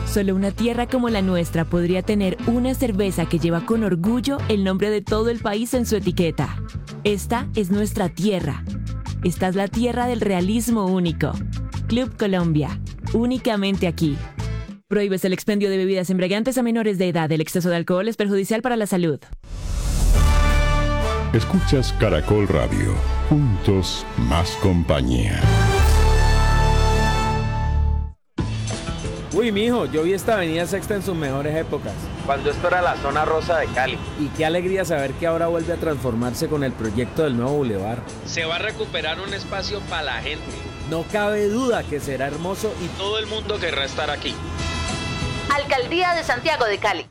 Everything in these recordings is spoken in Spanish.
Solo una tierra como la nuestra podría tener una cerveza que lleva con orgullo el nombre de todo el país en su etiqueta. Esta es nuestra tierra. Esta es la tierra del realismo único. Club Colombia, únicamente aquí. Prohíbes el expendio de bebidas embriagantes a menores de edad. El exceso de alcohol es perjudicial para la salud. Escuchas Caracol Radio. Juntos, más compañía. Uy, mijo, yo vi esta avenida Sexta en sus mejores épocas. Cuando esto era la zona rosa de Cali. Y qué alegría saber que ahora vuelve a transformarse con el proyecto del nuevo bulevar. Se va a recuperar un espacio para la gente. No cabe duda que será hermoso y todo el mundo querrá estar aquí. Alcaldía de Santiago de Cali.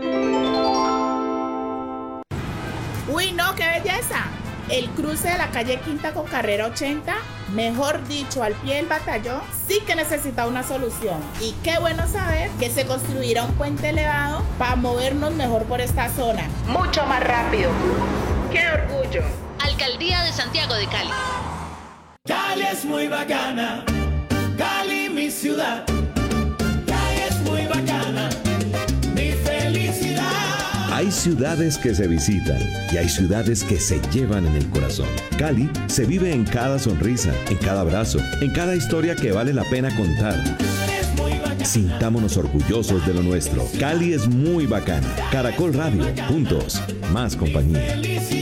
Uy, no, qué belleza. El cruce de la calle Quinta con carrera 80, mejor dicho, al pie del batallón, sí que necesita una solución. Y qué bueno saber que se construirá un puente elevado para movernos mejor por esta zona. Mucho más rápido. ¡Qué orgullo! Alcaldía de Santiago de Cali. Cali es muy bacana. Cali, mi ciudad. Cali es muy bacana. Mi felicidad. Hay ciudades que se visitan y hay ciudades que se llevan en el corazón. Cali se vive en cada sonrisa, en cada abrazo, en cada historia que vale la pena contar. Sintámonos orgullosos de lo nuestro. Cali es muy bacana. Caracol Radio, juntos, más compañía.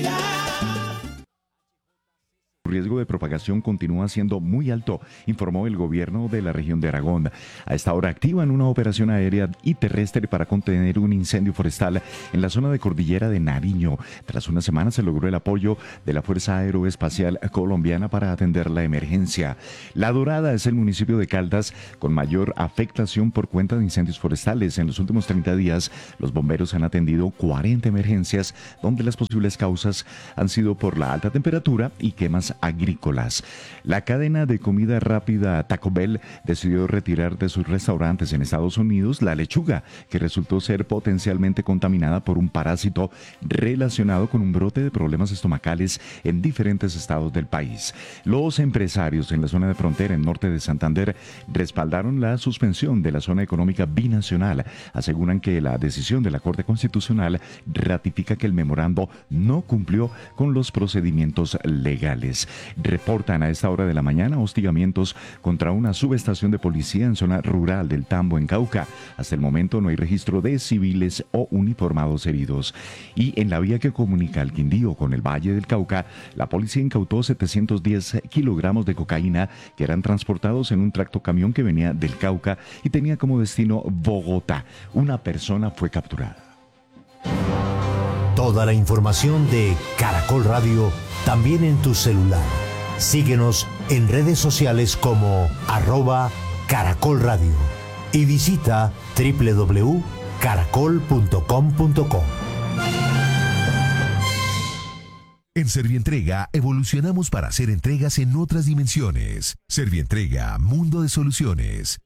El riesgo de propagación continúa siendo muy alto, informó el gobierno de la región de Aragón. A esta hora activan una operación aérea y terrestre para contener un incendio forestal en la zona de Cordillera de Nariño. Tras una semana se logró el apoyo de la Fuerza Aeroespacial Colombiana para atender la emergencia. La Dorada es el municipio de Caldas con mayor afectación por cuenta de incendios forestales. En los últimos 30 días, los bomberos han atendido 40 emergencias, donde las posibles causas han sido por la alta temperatura y quemas agrícolas. La cadena de comida rápida Taco Bell decidió retirar de sus restaurantes en Estados Unidos la lechuga, que resultó ser potencialmente contaminada por un parásito relacionado con un brote de problemas estomacales en diferentes estados del país. Los empresarios en la zona de frontera en norte de Santander respaldaron la suspensión de la zona económica binacional. Aseguran que la decisión de la Corte Constitucional ratifica que el memorando no cumplió con los procedimientos legales. Reportan a esta hora de la mañana hostigamientos contra una subestación de policía en zona rural del Tambo, en Cauca. Hasta el momento no hay registro de civiles o uniformados heridos. Y en la vía que comunica el Quindío con el Valle del Cauca, la policía incautó 710 kilogramos de cocaína que eran transportados en un tractocamión que venía del Cauca y tenía como destino Bogotá. Una persona fue capturada. Toda la información de Caracol Radio también en tu celular. Síguenos en redes sociales como @Caracol Radio y visita www.caracol.com.co. En Servientrega evolucionamos para hacer entregas en otras dimensiones. Servientrega, mundo de soluciones.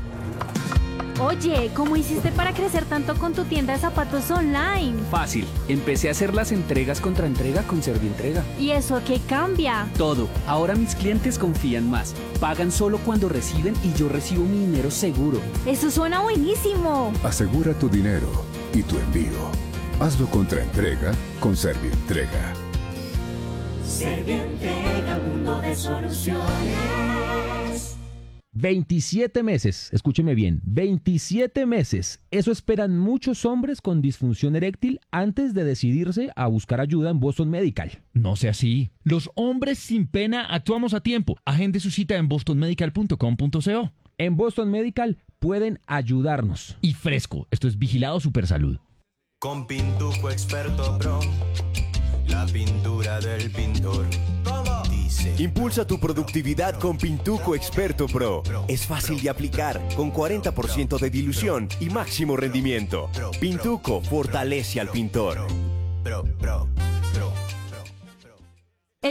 Oye, ¿cómo hiciste para crecer tanto con tu tienda de zapatos online? Fácil, empecé a hacer las entregas contra entrega con Servientrega. ¿Y eso qué cambia? Todo, ahora mis clientes confían más, pagan solo cuando reciben y yo recibo mi dinero seguro. ¡Eso suena buenísimo! Asegura tu dinero y tu envío. Hazlo contra entrega con Servientrega. Servientrega, mundo de soluciones. 27 meses, escúcheme bien, 27 meses. Eso esperan muchos hombres con disfunción eréctil antes de decidirse a buscar ayuda en Boston Medical. No sea así. Los hombres sin pena actuamos a tiempo. Agende su cita en bostonmedical.com.co. En Boston Medical pueden ayudarnos. Y fresco, esto es Vigilado Supersalud. Con Pintuco Experto Pro, la pintura del pintor. Impulsa tu productividad con Pintuco Experto Pro. Es fácil de aplicar, con 40% de dilución y máximo rendimiento. Pintuco fortalece al pintor. El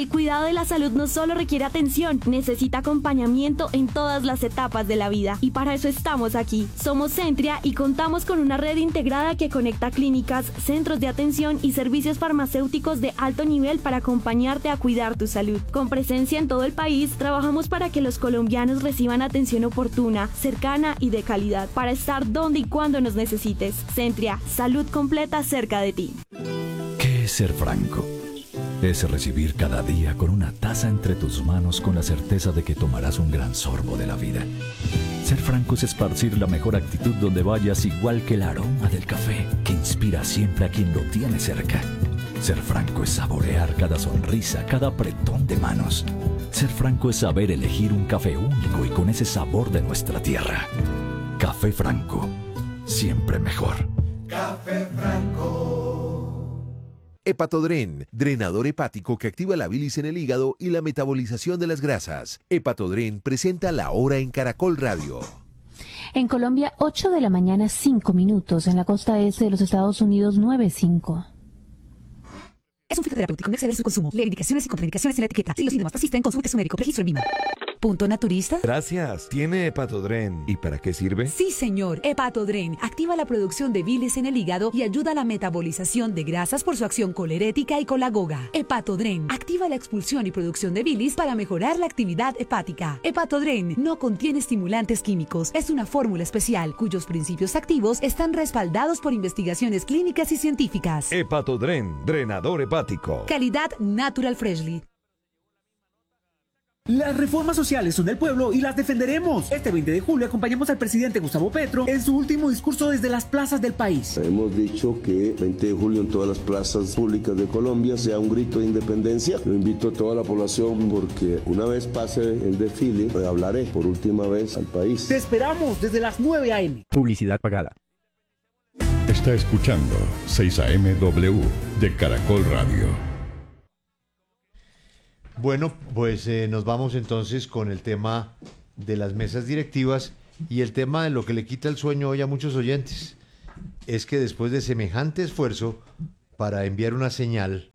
El cuidado de la salud no solo requiere atención, necesita acompañamiento en todas las etapas de la vida. Y para eso estamos aquí. Somos Centria y contamos con una red integrada que conecta clínicas, centros de atención y servicios farmacéuticos de alto nivel para acompañarte a cuidar tu salud. Con presencia en todo el país, trabajamos para que los colombianos reciban atención oportuna, cercana y de calidad, para estar donde y cuando nos necesites. Centria, salud completa cerca de ti. ¿Qué es ser franco? Es recibir cada día con una taza entre tus manos con la certeza de que tomarás un gran sorbo de la vida. Ser franco es esparcir la mejor actitud donde vayas, igual que el aroma del café que inspira siempre a quien lo tiene cerca. Ser franco es saborear cada sonrisa, cada apretón de manos. Ser franco es saber elegir un café único y con ese sabor de nuestra tierra. Café Franco, siempre mejor. Café Franco. Hepatodren, drenador hepático que activa la bilis en el hígado y la metabolización de las grasas. Hepatodren presenta La Hora en Caracol Radio. En Colombia, 8 de la mañana, 5 minutos. En la costa este de los Estados Unidos, 9:05. Es un fitoterapéutico, no exceder su consumo. Lee indicaciones y contraindicaciones en la etiqueta. Si los síntomas persisten, consulte a su médico. Registro en Lima. ¿Punto naturista? Gracias. ¿Tiene Hepatodren? ¿Y para qué sirve? Sí, señor. Hepatodren activa la producción de bilis en el hígado y ayuda a la metabolización de grasas por su acción colerética y colagoga. Hepatodren activa la expulsión y producción de bilis para mejorar la actividad hepática. Hepatodren no contiene estimulantes químicos. Es una fórmula especial cuyos principios activos están respaldados por investigaciones clínicas y científicas. Hepatodren, drenador hepático. Calidad Natural Freshly. Las reformas sociales son del pueblo y las defenderemos. Este 20 de julio acompañamos al presidente Gustavo Petro en su último discurso desde las plazas del país. Hemos dicho que 20 de julio en todas las plazas públicas de Colombia sea un grito de independencia. Yo invito a toda la población porque una vez pase el desfile, hablaré por última vez al país. Te esperamos desde las 9 a.m. Publicidad pagada. Está escuchando 6 AM/W de Caracol Radio. Bueno, pues nos vamos entonces con el tema de las mesas directivas y el tema de lo que le quita el sueño hoy a muchos oyentes. Es que después de semejante esfuerzo para enviar una señal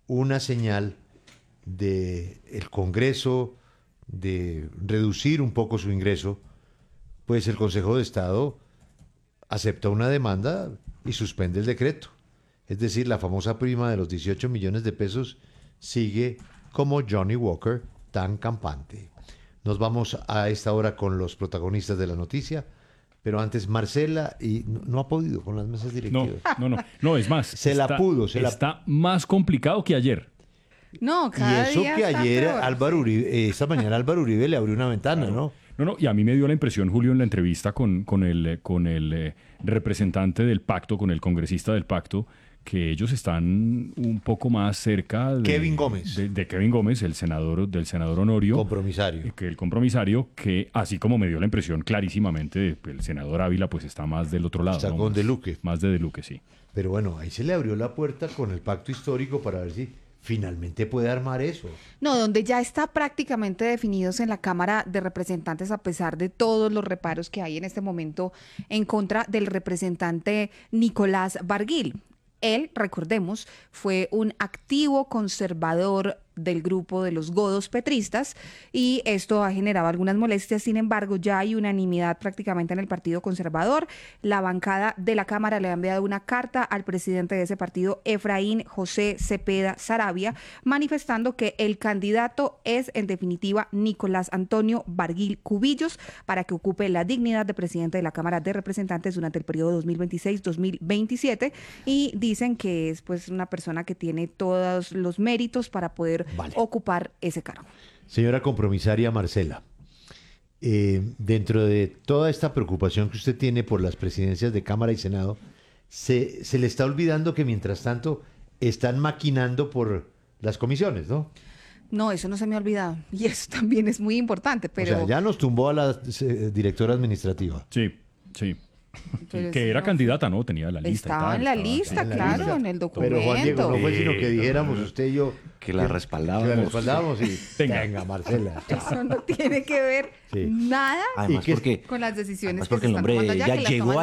de el Congreso, de reducir un poco su ingreso, pues el Consejo de Estado acepta una demanda y suspende el decreto. Es decir, la famosa prima de los 18 millones de pesos sigue como Johnny Walker, tan campante. Nos vamos a esta hora con los protagonistas de la noticia, pero antes Marcela, y no ha podido con las mesas directivas. No, es más. Está más complicado que ayer. No, cada y eso día que está ayer peor. esta mañana Álvaro Uribe le abrió una ventana, ¿no? No, y a mí me dio la impresión, Julio, en la entrevista con el representante del pacto, con el congresista del pacto, que ellos están un poco más cerca de Kevin Gómez. De Kevin Gómez, del senador honorio. Compromisario. Que el compromisario, que así como me dio la impresión clarísimamente, el senador Ávila pues está más del otro lado. Está con De Luque. Más de Luque, sí. Pero bueno, ahí se le abrió la puerta con el pacto histórico para ver si finalmente puede armar eso. No, donde ya está prácticamente definidos en la Cámara de Representantes, a pesar de todos los reparos que hay en este momento en contra del representante Nicolás Barguil. Él, recordemos, fue un activo conservador del grupo de los godos petristas y esto ha generado algunas molestias. Sin embargo, ya hay unanimidad prácticamente en el Partido Conservador. La bancada de la Cámara le ha enviado una carta al presidente de ese partido, Efraín José Cepeda Saravia, manifestando que el candidato es, en definitiva, Nicolás Antonio Barguil Cubillos, para que ocupe la dignidad de presidente de la Cámara de Representantes durante el periodo 2026-2027, y dicen que es pues una persona que tiene todos los méritos para poder ocupar ese cargo. Señora compromisaria Marcela, dentro de toda esta preocupación que usted tiene por las presidencias de Cámara y Senado, se le está olvidando que mientras tanto están maquinando por las comisiones, ¿no? No, eso no se me ha olvidado. Y eso también es muy importante, pero... O sea, ya nos tumbó a la directora administrativa. Sí. Pero que era candidata, ¿no? Tenía la lista. Estaba en la lista, claro, en el documento. Pero Juan Diego, no fue sino que dijéramos usted y yo que la respaldábamos. Y venga, Marcela. Eso no tiene que ver nada además con las decisiones porque el hombre ya llegó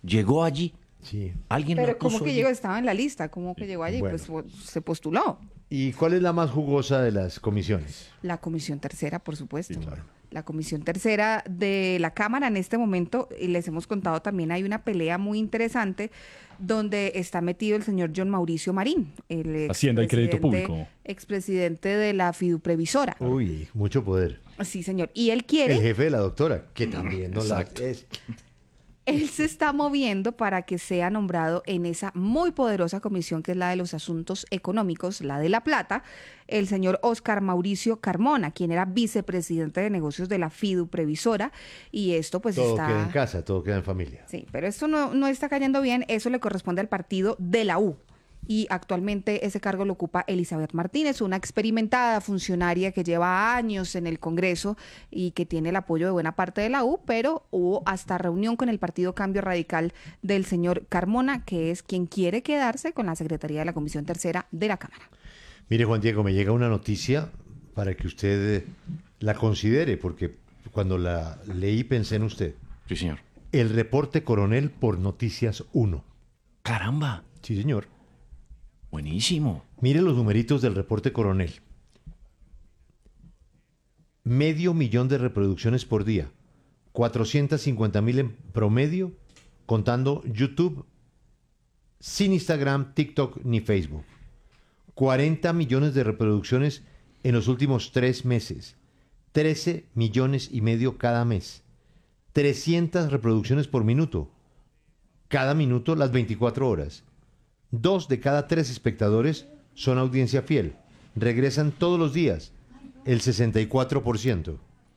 allí. Sí. Alguien pero la puso ¿cómo que allí. llegó? Estaba en la lista. ¿Cómo que llegó allí? Bueno. Pues se postuló. ¿Y cuál es la más jugosa de las comisiones? La comisión tercera, por supuesto. Sí, claro. La comisión tercera de la Cámara en este momento, y les hemos contado también, hay una pelea muy interesante donde está metido el señor John Mauricio Marín, el Hacienda y Crédito Público. expresidente de la Fiduprevisora. Uy, mucho poder. Sí, señor. Y él quiere... El jefe de la doctora, que también no la es. Él se está moviendo para que sea nombrado en esa muy poderosa comisión que es la de los asuntos económicos, la de La Plata, el señor Óscar Mauricio Carmona, quien era vicepresidente de negocios de la Fiduprevisora, y esto pues Todo está... queda en casa, todo queda en familia. Sí, pero esto no está cayendo bien, eso le corresponde al partido de la U. Y actualmente ese cargo lo ocupa Elizabeth Martínez, una experimentada funcionaria que lleva años en el Congreso y que tiene el apoyo de buena parte de la U, pero hubo hasta reunión con el Partido Cambio Radical del señor Carmona, que es quien quiere quedarse con la Secretaría de la Comisión Tercera de la Cámara. Mire, Juan Diego, me llega una noticia para que usted la considere, porque cuando la leí pensé en usted. Sí, señor. El reporte coronel por Noticias 1. ¡Caramba! Sí, señor. Buenísimo. Mire los numeritos del reporte coronel. 500,000 de reproducciones por día. 450,000 en promedio, contando YouTube, sin Instagram, TikTok ni Facebook. 40 millones de reproducciones en los últimos 3 meses. 13,5 millones cada mes. 300 reproducciones por minuto. Cada minuto las 24 horas. 2 de cada 3 espectadores son audiencia fiel. Regresan todos los días, el 64%.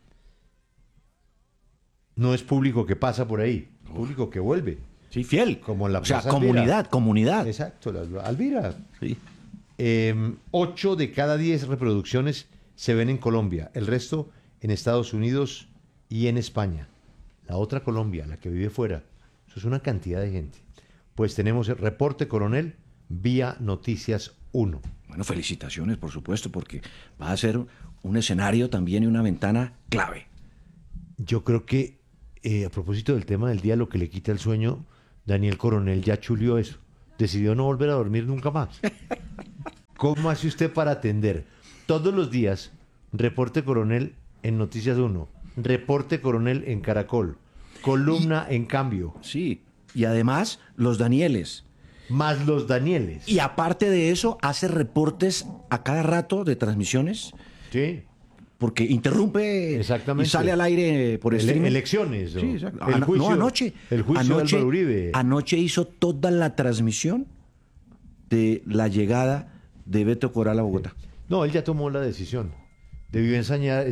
No es público que pasa por ahí, público que vuelve. Sí, fiel. Como la o sea, Plaza Alvira. comunidad. Exacto, Alvira. Sí. 8 de cada 10 reproducciones se ven en Colombia, el resto en Estados Unidos y en España. La otra Colombia, la que vive fuera, eso es una cantidad de gente. Pues tenemos el reporte coronel vía Noticias 1. Bueno, felicitaciones, por supuesto, porque va a ser un escenario también y una ventana clave. Yo creo que, a propósito del tema del día, lo que le quita el sueño, Daniel Coronel ya chulió eso. Decidió no volver a dormir nunca más. ¿Cómo hace usted para atender todos los días reporte coronel en Noticias 1, reporte coronel en Caracol, columna en Cambio? Sí. Y además, los Danieles. Más los Danieles. Y aparte de eso, hace reportes a cada rato de transmisiones. Sí. Porque interrumpe Exactamente. Y sale al aire por streaming. Elecciones. ¿No? Sí, exacto. El juicio, anoche. El juicio de Álvaro Uribe. Anoche hizo toda la transmisión de la llegada de Beto Corral a Bogotá. No, él ya tomó la decisión. Debió ensayar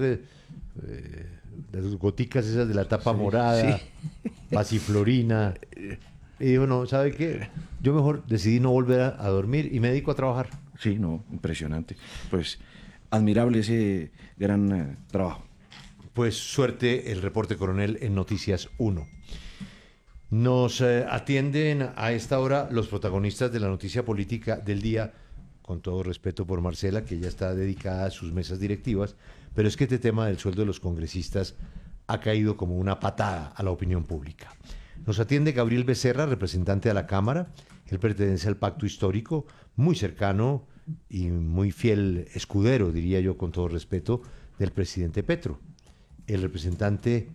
las goticas esas de la tapa morada, pasiflorina. Y dijo, no, ¿sabe qué? Yo mejor decidí no volver a dormir y me dedico a trabajar. Sí, no, impresionante. Pues admirable ese gran trabajo. Pues suerte el reporte coronel en Noticias 1. Nos atienden a esta hora los protagonistas de la noticia política del día, con todo respeto por Marcela, que ya está dedicada a sus mesas directivas, pero es que este tema del sueldo de los congresistas ha caído como una patada a la opinión pública. Nos atiende Gabriel Becerra, representante de la Cámara. Él pertenece al pacto histórico, muy cercano y muy fiel escudero, diría yo con todo respeto, del presidente Petro. El representante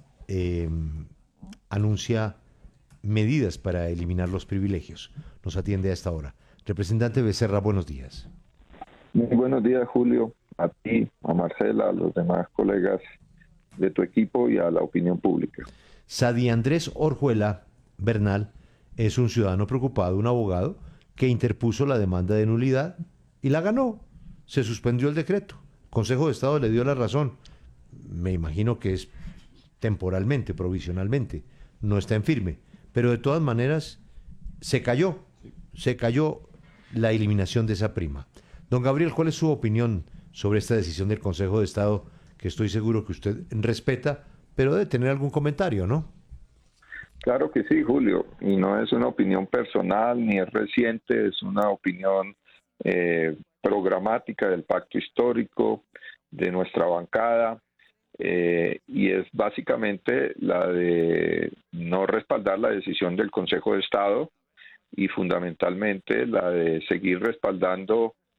anuncia medidas para eliminar los privilegios. Nos atiende a esta hora. Representante Becerra, buenos días. Muy buenos días, Julio, a ti, a Marcela, a los demás colegas de tu equipo y a la opinión pública. Sadi Andrés Orjuela Bernal es un ciudadano preocupado, un abogado que interpuso la demanda de nulidad y la ganó. Se suspendió el decreto. El Consejo de Estado le dio la razón. Me imagino que es temporalmente, provisionalmente, no está en firme. Pero de todas maneras se cayó la eliminación de esa prima. Don Gabriel, ¿cuál es su opinión sobre esta decisión del Consejo de Estado, que estoy seguro que usted respeta, pero debe tener algún comentario, ¿no? Claro que sí, Julio, y no es una opinión personal ni es reciente, es una opinión programática del pacto histórico, de nuestra bancada, y es básicamente la de no respaldar la decisión del Consejo de Estado y fundamentalmente la de seguir respaldando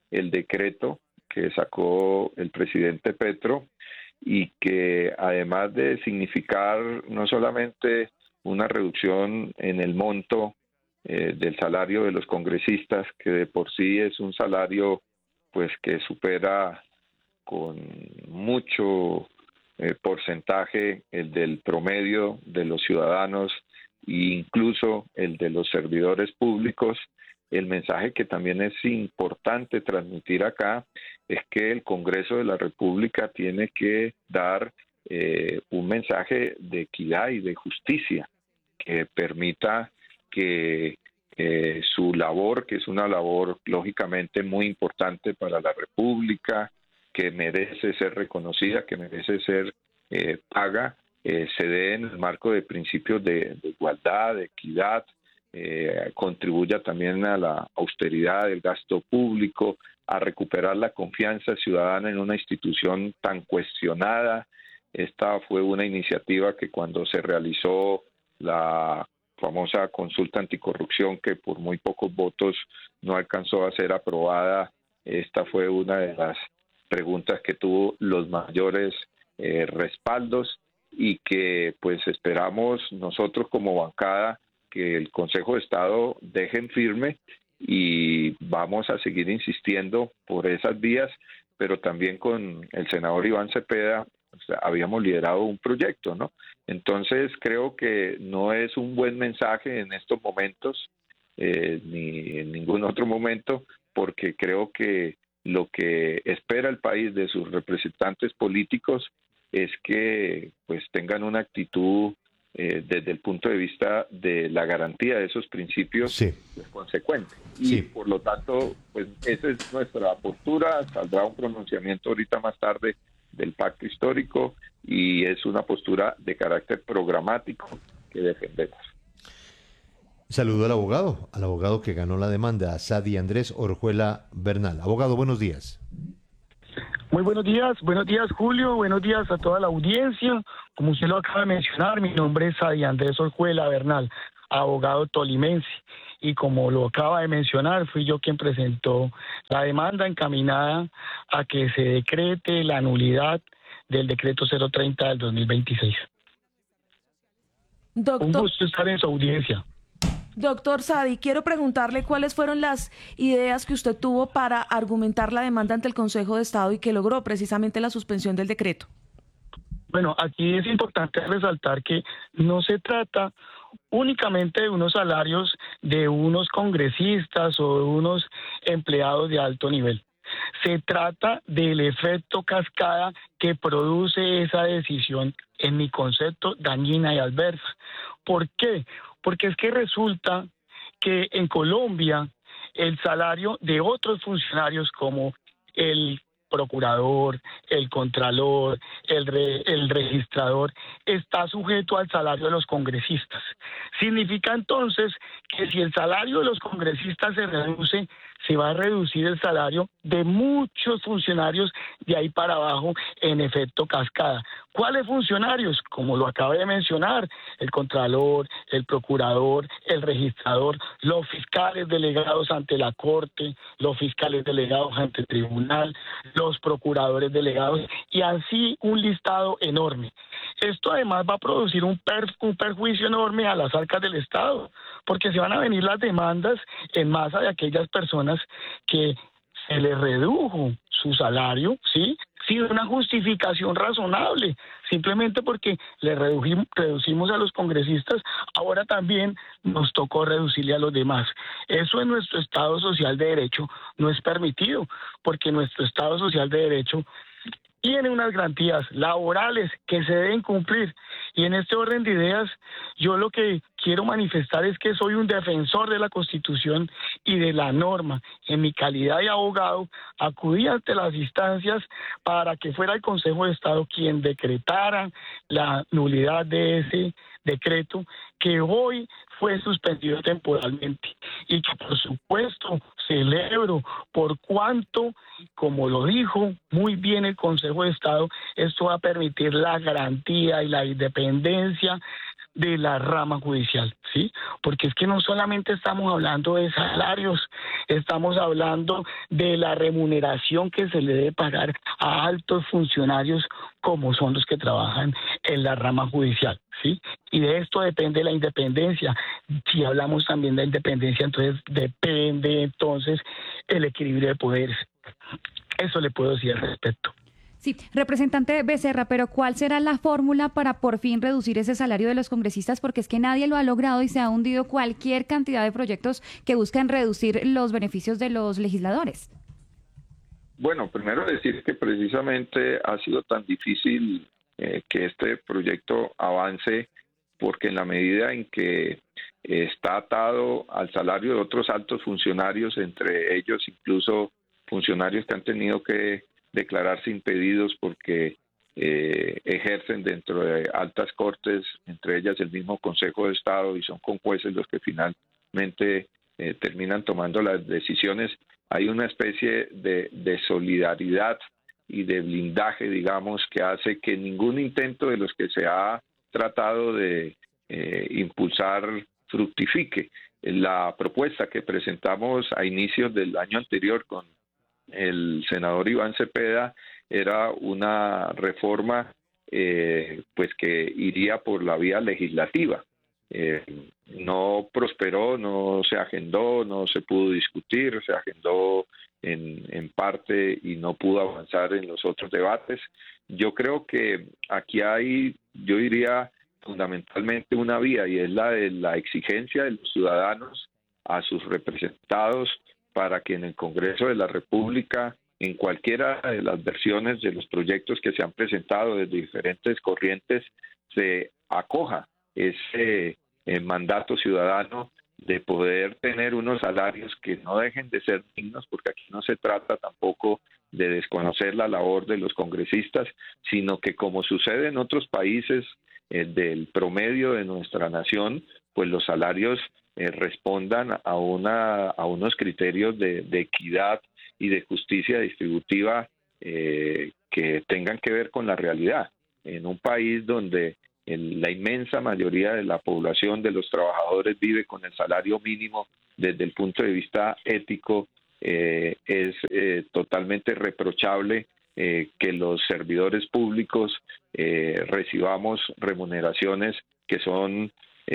el decreto que sacó el presidente Petro y que además de significar no solamente una reducción en el monto del salario de los congresistas, que de por sí es un salario pues que supera con mucho porcentaje el del promedio de los ciudadanos e incluso el de los servidores públicos. El mensaje que también es importante transmitir acá es que el Congreso de la República tiene que dar un mensaje de equidad y de justicia que permita que su labor, que es una labor lógicamente muy importante para la República, que merece ser reconocida, que merece ser paga, se dé en el marco de principios de igualdad, de equidad, contribuya también a la austeridad del gasto público, a recuperar la confianza ciudadana en una institución tan cuestionada. Esta fue una iniciativa que cuando se realizó la famosa consulta anticorrupción, que por muy pocos votos no alcanzó a ser aprobada, esta fue una de las preguntas que tuvo los mayores respaldos y que pues esperamos nosotros como bancada que el Consejo de Estado deje en firme y vamos a seguir insistiendo por esas vías, pero también con el senador Iván Cepeda habíamos liderado un proyecto, ¿no? Entonces creo que no es un buen mensaje en estos momentos, ni en ningún otro momento, porque creo que lo que espera el país de sus representantes políticos es que pues tengan una actitud desde el punto de vista de la garantía de esos principios pues, consecuente. Y por lo tanto, pues esa es nuestra postura. Saldrá un pronunciamiento ahorita más tarde del pacto histórico y es una postura de carácter programático que defendemos. Saludo al abogado que ganó la demanda, a Sadi Andrés Orjuela Bernal. Abogado, buenos días. Muy buenos días Julio, buenos días a toda la audiencia. Como usted lo acaba de mencionar, mi nombre es Sadi Andrés Orjuela Bernal, abogado tolimense. Y como lo acaba de mencionar, fui yo quien presentó la demanda encaminada a que se decrete la nulidad del decreto 030 del 2026. Un gusto estar en su audiencia. Doctor Sadi, quiero preguntarle cuáles fueron las ideas que usted tuvo para argumentar la demanda ante el Consejo de Estado y que logró precisamente la suspensión del decreto. Bueno, aquí es importante resaltar que no se trata únicamente de unos salarios de unos congresistas o de unos empleados de alto nivel. Se trata del efecto cascada que produce esa decisión, en mi concepto, dañina y adversa. ¿Por qué? Porque es que resulta que en Colombia el salario de otros funcionarios como el procurador, el contralor, el registrador, está sujeto al salario de los congresistas. Significa entonces que si el salario de los congresistas se reduce, se va a reducir el salario de muchos funcionarios de ahí para abajo en efecto cascada. ¿Cuáles funcionarios? Como lo acabé de mencionar, el contralor, el procurador, el registrador, los fiscales delegados ante la Corte, los fiscales delegados ante el tribunal, los procuradores delegados y así un listado enorme. Esto además va a producir un perjuicio enorme a las arcas del Estado, porque se van a venir las demandas en masa de aquellas personas que se les redujo su salario, ¿sí? Sin una justificación razonable, simplemente porque le reducimos a los congresistas, ahora también nos tocó reducirle a los demás. Eso en nuestro Estado Social de Derecho no es permitido, porque nuestro Estado Social de Derecho tiene unas garantías laborales que se deben cumplir. Y en este orden de ideas, yo lo que quiero manifestar es que soy un defensor de la Constitución y de la norma. En mi calidad de abogado, acudí ante las instancias para que fuera el Consejo de Estado quien decretara la nulidad de ese decreto que hoy fue suspendido temporalmente y que por supuesto celebro por cuanto, como lo dijo muy bien el Consejo de Estado, esto va a permitir la garantía y la independencia de la rama judicial, ¿sí? Porque es que no solamente estamos hablando de salarios, estamos hablando de la remuneración que se le debe pagar a altos funcionarios como son los que trabajan en la rama judicial, ¿sí? Y de esto depende la independencia. Si hablamos también de independencia, entonces depende entonces el equilibrio de poderes. Eso le puedo decir al respecto. Sí, representante Becerra, pero ¿cuál será la fórmula para por fin reducir ese salario de los congresistas? Porque es que nadie lo ha logrado y se ha hundido cualquier cantidad de proyectos que buscan reducir los beneficios de los legisladores. Bueno, primero decir que precisamente ha sido tan difícil que este proyecto avance porque en la medida en que está atado al salario de otros altos funcionarios, entre ellos incluso funcionarios que han tenido que declararse impedidos porque ejercen dentro de altas cortes, entre ellas el mismo Consejo de Estado, y son con jueces los que finalmente terminan tomando las decisiones. Hay una especie de solidaridad y de blindaje, digamos, que hace que ningún intento de los que se ha tratado de impulsar fructifique. La propuesta que presentamos a inicios del año anterior con el senador Iván Cepeda era una reforma pues que iría por la vía legislativa. No prosperó, no se agendó, no se pudo discutir, se agendó en parte y no pudo avanzar en los otros debates. Yo creo que aquí hay, yo diría, fundamentalmente una vía, y es la de la exigencia de los ciudadanos a sus representados para que en el Congreso de la República, en cualquiera de las versiones de los proyectos que se han presentado desde diferentes corrientes, se acoja ese mandato ciudadano de poder tener unos salarios que no dejen de ser dignos, porque aquí no se trata tampoco de desconocer la labor de los congresistas, sino que, como sucede en otros países del promedio de nuestra nación, pues los salarios respondan a unos criterios de equidad y de justicia distributiva que tengan que ver con la realidad. En un país donde la inmensa mayoría de la población, de los trabajadores, vive con el salario mínimo, desde el punto de vista ético, es totalmente reprochable que los servidores públicos recibamos remuneraciones que son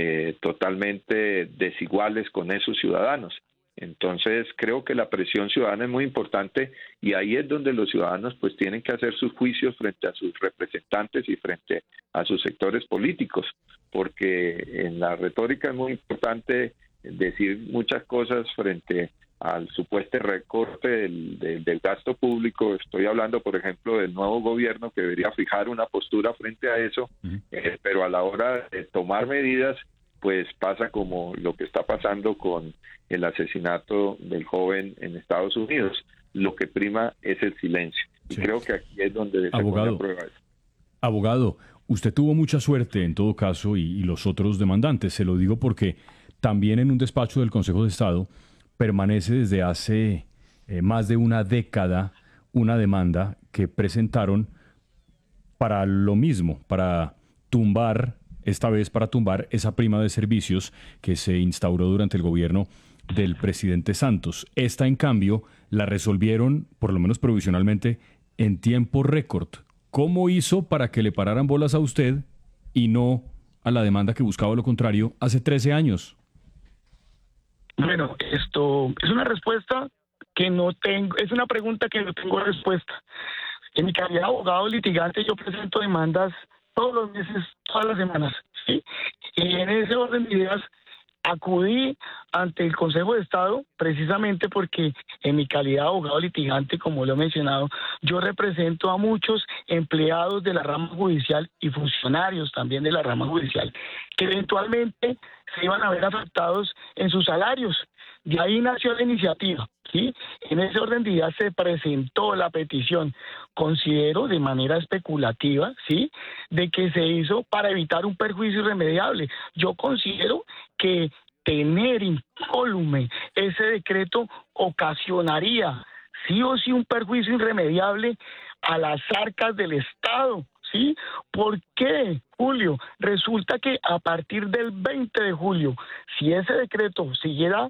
totalmente desiguales con esos ciudadanos. Entonces creo que la presión ciudadana es muy importante, y ahí es donde los ciudadanos pues tienen que hacer sus juicios frente a sus representantes y frente a sus sectores políticos, porque en la retórica es muy importante decir muchas cosas frente al supuesto recorte del gasto público. Estoy hablando, por ejemplo, del nuevo gobierno que debería fijar una postura frente a eso, pero a la hora de tomar medidas, pues pasa como lo que está pasando con el asesinato del joven en Estados Unidos. Lo que prima es el silencio. Y creo que aquí es donde se pone a prueba eso. Abogado, usted tuvo mucha suerte en todo caso y los otros demandantes. Se lo digo porque también en un despacho del Consejo de Estado permanece desde hace más de una década una demanda que presentaron para lo mismo, para tumbar, esta vez para tumbar esa prima de servicios que se instauró durante el gobierno del presidente Santos. Esta, en cambio, la resolvieron, por lo menos provisionalmente, en tiempo récord. ¿Cómo hizo para que le pararan bolas a usted y no a la demanda que buscaba lo contrario hace 13 años? Bueno, esto es una respuesta que no tengo, es una pregunta que no tengo respuesta. En mi calidad de abogado litigante yo presento demandas todos los meses, todas las semanas, ¿sí? Y en ese orden de ideas acudí ante el Consejo de Estado precisamente porque en mi calidad de abogado litigante, como lo he mencionado, yo represento a muchos empleados de la rama judicial y funcionarios también de la rama judicial que eventualmente se iban a ver afectados en sus salarios. De ahí nació la iniciativa, ¿sí? En ese orden de ideas se presentó la petición, considero de manera especulativa, ¿sí?, de que se hizo para evitar un perjuicio irremediable. Yo considero que tener incólume ese decreto ocasionaría sí o sí un perjuicio irremediable a las arcas del Estado, ¿sí? ¿Por qué, Julio? Resulta que a partir del 20 de julio, si ese decreto siguiera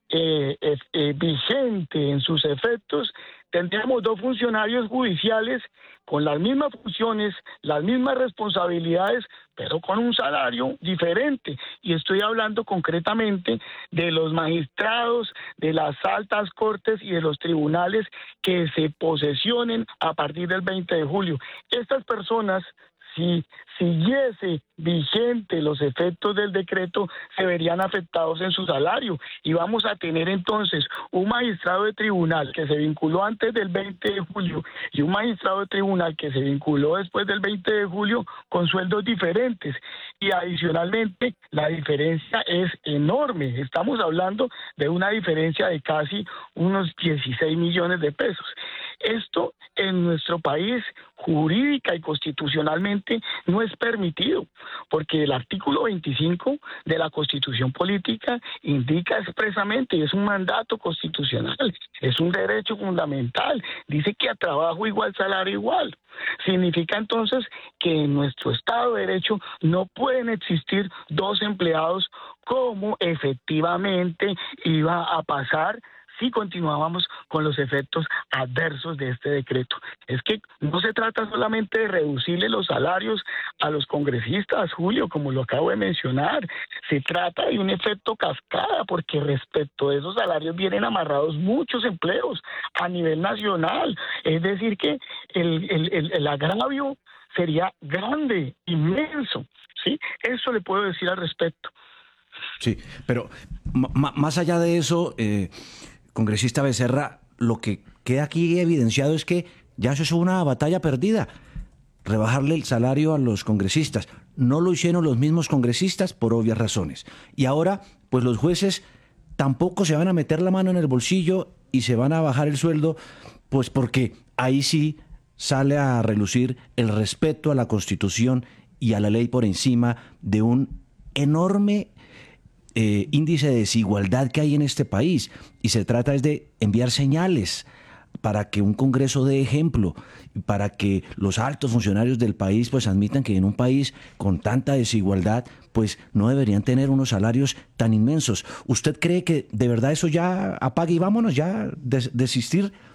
vigente en sus efectos, tendríamos 2 funcionarios judiciales con las mismas funciones, las mismas responsabilidades, pero con un salario diferente. Y estoy hablando concretamente de los magistrados, de las altas cortes y de los tribunales que se posesionen a partir del 20 de julio. Estas personas, si siguiese vigente los efectos del decreto, se verían afectados en su salario y vamos a tener entonces un magistrado de tribunal que se vinculó antes del 20 de julio y un magistrado de tribunal que se vinculó después del 20 de julio con sueldos diferentes y adicionalmente la diferencia es enorme. Estamos hablando de una diferencia de casi unos 16 millones de pesos. Esto en nuestro país jurídica y constitucionalmente no es permitido, porque el artículo 25 de la Constitución Política indica expresamente, y es un mandato constitucional, es un derecho fundamental, dice que a trabajo igual, salario igual. Significa entonces que en nuestro Estado de Derecho no pueden existir 2 empleados como efectivamente iba a pasar si continuábamos con los efectos adversos de este decreto. Es que no se trata solamente de reducirle los salarios a los congresistas, Julio, como lo acabo de mencionar. Se trata de un efecto cascada, porque respecto a esos salarios vienen amarrados muchos empleos a nivel nacional. Es decir, que el agravio sería grande, inmenso, ¿sí? Eso le puedo decir al respecto. Sí, pero más allá de eso, congresista Becerra, lo que queda aquí evidenciado es que ya eso es una batalla perdida, rebajarle el salario a los congresistas. No lo hicieron los mismos congresistas por obvias razones. Y ahora, pues los jueces tampoco se van a meter la mano en el bolsillo y se van a bajar el sueldo, pues porque ahí sí sale a relucir el respeto a la Constitución y a la ley por encima de un enorme índice de desigualdad que hay en este país, y se trata es de enviar señales para que un Congreso dé ejemplo, para que los altos funcionarios del país pues admitan que en un país con tanta desigualdad pues no deberían tener unos salarios tan inmensos. ¿Usted cree que de verdad eso ya apague y vámonos, ya desistir